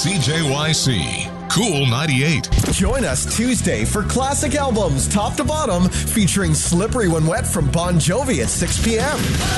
CJYC. Cool 98. Join us Tuesday for classic albums, top to bottom, featuring Slippery When Wet from Bon Jovi at 6 p.m.